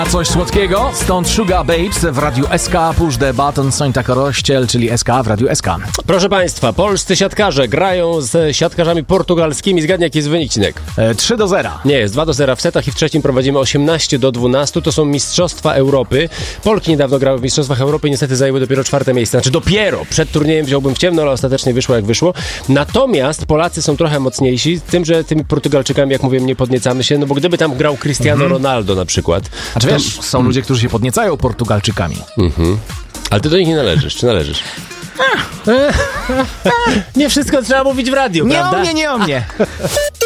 A coś słodkiego? Stąd Sugar Babes w Radiu SK, Push the Button, Sońta Korościel, czyli SK w Radiu SK. Proszę Państwa, polscy siatkarze grają z siatkarzami portugalskimi. Zgadnij, jaki jest wynik, Cinek? 3-0. Nie, jest 2-0 w setach i w trzecim prowadzimy 18-12. To są Mistrzostwa Europy. Polki niedawno grały w Mistrzostwach Europy i niestety zajęły dopiero 4. miejsce. Znaczy dopiero. Przed turniejem wziąłbym w ciemno, ale ostatecznie wyszło jak wyszło. Natomiast Polacy są trochę mocniejsi, tym, że tymi Portugalczykami, jak mówiłem, nie podniecamy się, no bo gdyby tam grał Cristiano Ronaldo na przykład. A czy wiesz, są ludzie, którzy się podniecają Portugalczykami. Ale ty do nich nie należysz, czy należysz? Nie wszystko trzeba mówić w radiu, prawda? Nie o mnie.